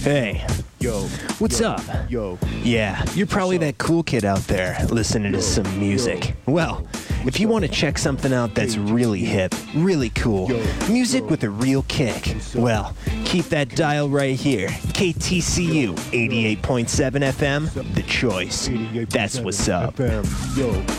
Hey, what's up? Yeah, you're probably that cool kid out there listening to some music. Well, if you want to check something out that's really hip, really cool, music with a real kick, well, keep that dial right here. KTCU 88.7 FM, The Choice. That's what's up.